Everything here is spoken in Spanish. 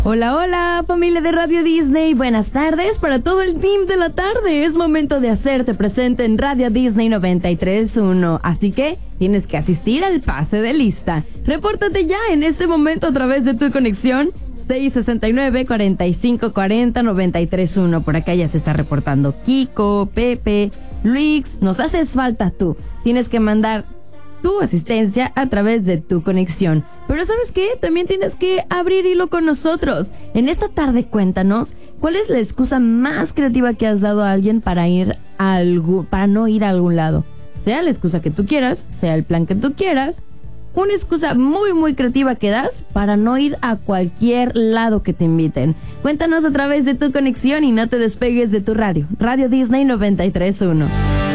Hola, hola, familia de Radio Disney. Buenas tardes para todo el team de la tarde. Es momento de hacerte presente en Radio Disney 93.1. Así que tienes que asistir al pase de lista. Repórtate ya en este momento a través de tu conexión 669-4540-93.1. Por acá ya se está reportando Kiko, Pepe, Luis. Nos haces falta tú. Tienes que mandar tu asistencia a través de tu conexión. Pero ¿sabes qué? También tienes que abrir hilo con nosotros. En esta tarde cuéntanos cuál es la excusa más creativa que has dado a alguien para no ir a algún lado. Sea la excusa que tú quieras, sea el plan que tú quieras. Una excusa muy muy creativa que das para no ir a cualquier lado que te inviten. Cuéntanos a través de tu conexión y no te despegues de tu radio. Radio Disney 93.1.